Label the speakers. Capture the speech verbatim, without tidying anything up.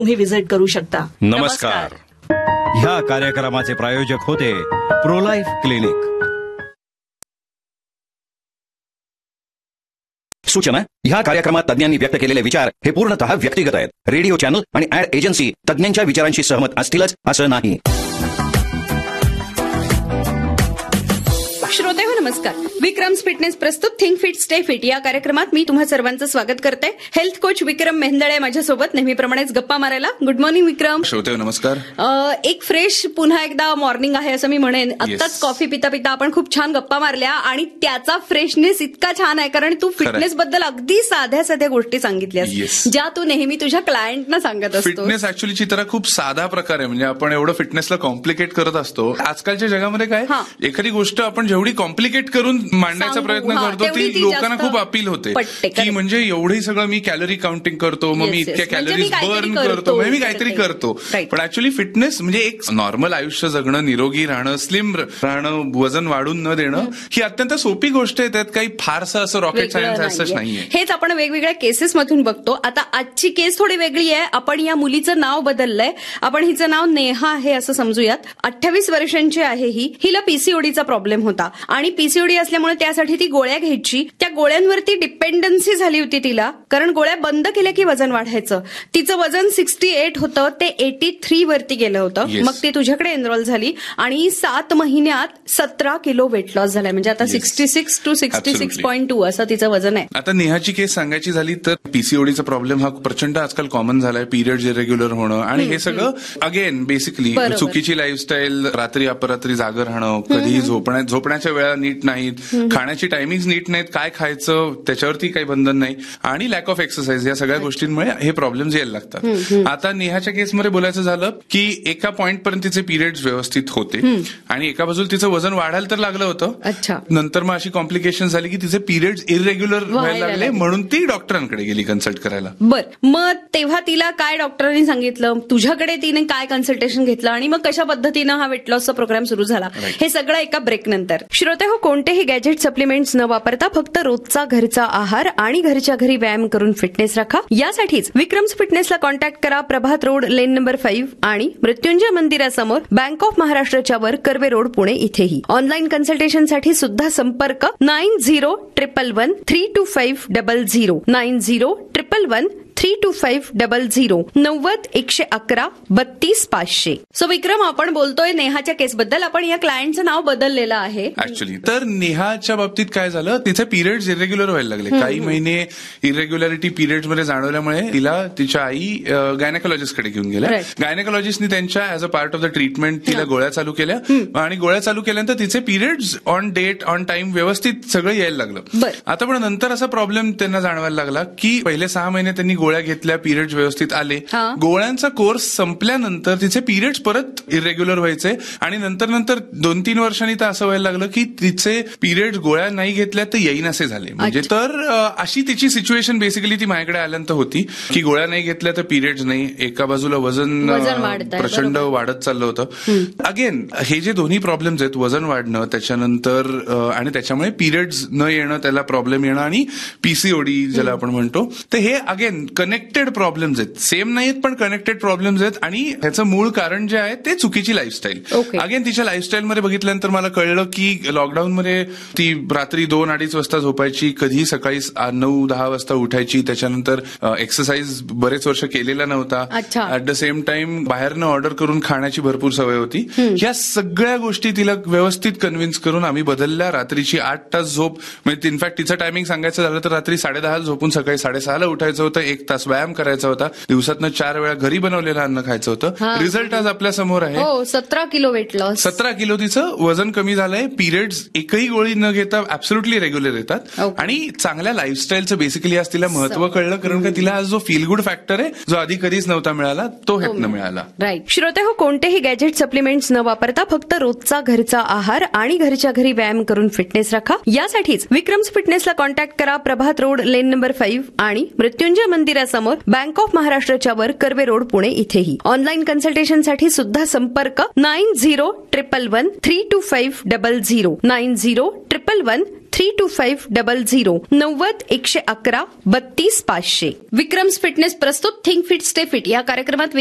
Speaker 1: तुम्ही व्हिजिट करू शकता.
Speaker 2: नमस्कार. ह्या कार्यक्रमाचे प्रायोजक होते प्रोलाइफ क्लिनिक. सूचना: ह्या कार्यक्रमात तज्ञांनी व्यक्त केलेले विचार हे पूर्णतः व्यक्तिगत आहेत. रेडिओ चॅनल आणि ऍड एजन्सी तज्ञांच्या विचारांशी सहमत असतीलच असं नाही.
Speaker 3: श्रोते हो नमस्कार. विक्रम्स फिटनेस प्रस्तुत थिंक फिट स्टे फिट या कार्यक्रमात मी तुम्हा सर्वांचं स्वागत करते. हेल्थ कोच विक्रम मेहंदळे माझ्यासोबत नेहमीप्रमाणेच गप्पा मारायला. गुड मॉर्निंग विक्रम.
Speaker 4: श्रोते हो नमस्कार.
Speaker 3: एक फ्रेश पुन्हा एकदा मॉर्निंग आहे असं मी म्हणेन. आत्ताच कॉफी पिता पिता आपण खूप छान गप्पा मारल्या आणि त्याचा फ्रेशनेस इतका छान आहे कारण तू फिटनेस बद्दल अगदी साध्या साध्या गोष्टी सांगितल्यास ज्या तू नेहमी तुझ्या क्लायंटना सांगत असतो.
Speaker 4: फिटनेस ऍक्च्युअली चित्रा खूप साधा प्रकार आहे. म्हणजे आपण एवढं फिटनेसला कॉम्प्लिकेट करत असतो. आजकालच्या जगामध्ये काय एखादी गोष्ट आपण जेवढी कॉम्प्लिकेट करून मांडण्याचा प्रयत्न करतो ती लोकांना खूप अपील होते की म्हणजे एवढी सगळं मी कॅलरी काउंटिंग करतो, मग मी इतक्या कॅलरीज बर्न करतो, मग मी काहीतरी करतो. पण ऍक्च्युअली फिटनेस म्हणजे एक नॉर्मल आयुष्य जगणं, निरोगी राहणं, स्लिम राहणं, वजन वाढून न देणं ही अत्यंत सोपी गोष्ट आहे. त्यात काही फारसं असं रॉकेट सायन्स असंच नाहीये.
Speaker 3: हेच आपण वेगवेगळ्या केसेस मधून बघतो. आता आजची केस थोडी वेगळी आहे. आपण या मुलीचं नाव बदललंय. आपण हिचं नाव नेहा आहे असं समजूयात. अठ्ठावीस वर्षांची आहे ही. हिला पीसीओडीचा प्रॉब्लेम होता आणि पीसीओडी असल्यामुळे त्यासाठी ती गोळ्या घ्यायची. त्या गोळ्यांवरती डिपेंडन्सी झाली होती तिला, कारण गोळ्या बंद केल्या की वजन वाढायचं. तिचं वजन सिक्स्टी एट होतं, ते एटी थ्री वरती गेलं होतं. मग ती तुझ्याकडे एनरोल झाली आणि सात महिन्यात सतरा किलो वेट लॉस झालाय. म्हणजे आता sixty six to sixty six point two असं तिचं वजन आहे.
Speaker 4: आता नेहाची केस सांगायची झाली तर पीसीओडीचा प्रॉब्लेम हा प्रचंड आजकाल कॉमन झालाय. पिरियड्स इरेग्युलर होणं आणि हे सगळं अगेन बेसिकली चुकीची लाईफस्टाईल, रात्री अपरात्री जागर राहणं, कधीही झोपण्या झोपण्याच्या वेळा नीट नाहीत, खाण्याची टायमिंग नीट नाहीत, काय खायचं त्याच्यावरती काही बंधन नाही आणि लॅक ऑफ एक्सरसाइज या सगळ्या गोष्टींमुळे हे प्रॉब्लेम्स यायला लागतात. आता नेहाच्या केसमध्ये बोलायचं झालं की एका पॉइंट पर्यंत तिचे पिरियड्स व्यवस्थित होते आणि एका बाजूला तिचं वजन वाढायला तर लागलं होतं. नंतर मग अशी कॉम्प्लिकेशन झाली की तिचे पिरियड्स इरेग्युलर व्हायला लागले म्हणून ती डॉक्टरांकडे गेली कन्सल्ट करायला.
Speaker 3: बर, मग तेव्हा तिला काय डॉक्टरांनी सांगितलं, तुझ्याकडे तिने काय कन्सल्टेशन घेतलं आणि मग कशा पद्धतीनं हा वेट लॉसचा प्रोग्राम सुरू झाला, हे सगळं एका ब्रेक नंतर. श्रोते हो, कोणतेही गॅजेट सप्लिमेंट्स न वापरता फक्त रोजचा घरचा आहार आणि घरच्या घरी व्यायाम करून फिटनेस राखा. यासाठीच विक्रम्स फिटनेसला कॉन्टॅक्ट करा. प्रभात रोड, लेन नंबर फाईव्ह आणि मृत्युंजय मंदिरासमोर, बँक ऑफ महाराष्ट्राच्या वर, कर्वे रोड, पुणे इथेही. ऑनलाईन कन्सल्टेशनसाठी सुद्धा संपर्क nine zero triple one three to five double zero nine zero triple one three to five double zero नव्वद एकशे अकरा बत्तीस पाचशे. सो विक्रम, आपण बोलतोय नेहाच्या केसबद्दल. आपण या क्लायंटचं नाव बदललेलं आहे
Speaker 4: ऍक्च्युली. तर नेहाच्या बाबतीत काय झालं, तिचे पिरियड्स इरेग्युलर व्हायला लागले. काही महिने इरेग्युलरिटी पिरियड्समध्ये जाणवल्यामुळे तिला तिच्या आई गायनेकोलॉजिस्टकडे घेऊन गेल्या. गायनेकोलॉजिस्टनी त्यांच्या as a part of the treatment तिला गोळ्या चालू केल्या आणि गोळ्या चालू केल्यानंतर तिचे periods on date on time व्यवस्थित सगळं यायला लागलं. आता पण नंतर असा प्रॉब्लेम त्यांना जाणवायला लागला की पहिले सहा महिने त्यांनी गोळ्या घेतल्या, पिरियड्स व्यवस्थित आले. गोळ्यांचा कोर्स संपल्यानंतर तिचे पिरियड्स परत इरेग्युलर व्हायचे आणि नंतर नंतर दोन तीन वर्षांनी तर असं व्हायला लागलं की तिचे पिरियड्स गोळ्या नाही घेतल्या तर येईन असे झाले. म्हणजे तर अशी तिची सिच्युएशन बेसिकली ती माझ्याकडे आल्यानंतर होती की गोळ्या नाही घेतल्या तर पिरियड्स नाही. एका बाजूला वजन प्रचंड वाढत चाललं होतं. अगेन हे जे दोन्ही प्रॉब्लेम्स आहेत, वजन वाढणं त्याच्यानंतर आणि त्याच्यामुळे पिरियड्स न येणं, त्याला प्रॉब्लेम येणं आणि पीसीओडी ज्याला आपण म्हणतो, तर हे अगेन कनेक्टेड प्रॉब्लेम्स आहेत. सेम नाहीत पण कनेक्टेड प्रॉब्लेम्स आहेत आणि ह्याचं मूळ कारण जे आहे ते चुकीची लाईफस्टाईल. अगेन तिच्या लाईफस्टाईलमध्ये बघितल्यानंतर मला कळलं की लॉकडाऊनमध्ये ती रात्री दोन अडीच वाजता झोपायची, कधी सकाळी नऊ दहा वाजता उठायची. त्याच्यानंतर एक्सरसाइज बरेच वर्ष केलेला नव्हता. ऍट द सेम टाइम बाहेरनं ऑर्डर करून खाण्याची भरपूर सवय होती. या सगळ्या गोष्टी तिला व्यवस्थित कन्व्हिन्स करून आम्ही बदलल्या. रात्रीची आठ तास झोप, म्हणजे इनफॅक्ट तिचं टायमिंग सांगायचं झालं तर रात्री साडेदहा झोपून सकाळी साडेसहाला उठायचं होतं. एक तास व्यायाम करायचा होता. दिवसातनं चार वेळा घरी बनवलेलं अन्न खायचं होतं. रिझल्ट आज आपल्या समोर आहे.
Speaker 3: सतरा किलो वेट लॉस.
Speaker 4: सतरा किलो तिचं वजन कमी झालंय. पिरियड्स एकही गोळी न घेता ऍब्सोल्युटली रेग्युलर येतात आणि चांगल्या लाईफस्टाईलचं बेसिकली आज तिला महत्व कळलं. कारण का तिला आज जो फील गुड फॅक्टर आहे जो आधी कधीच नव्हता मिळाला तो ह्यातनं मिळाला.
Speaker 3: राईट. श्रोते हो, कोणतेही गॅजेट सप्लिमेंट्स न वापरता फक्त रोजचा घरचा आहार आणि घरच्या घरी व्यायाम करून फिटनेस राखा. यासाठीच विक्रम्स फिटनेसला कॉन्टॅक्ट करा. प्रभात रोड, लेन नंबर फाईव्ह आणि मृत्युंजय मंदिरासमोर, बँक ऑफ महाराष्ट्राच्या वर, कर्वे रोड, पुणे इथेही. ऑनलाईन कन्सल्टेशनसाठी सुद्धा संपर्क nine zero triple one three to five double zero nine zero triple one three to five double zero नव्वद एकशे अकरा बत्तीस पाचशे. विक्रम्स फिटनेस प्रस्तुत थिंक फिट स्टे फिट या कार्यक्रमात